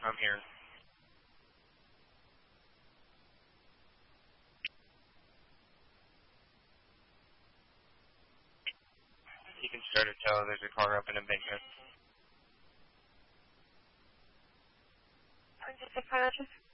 I'm here. You can start to tell there's a car up in embankment. Just a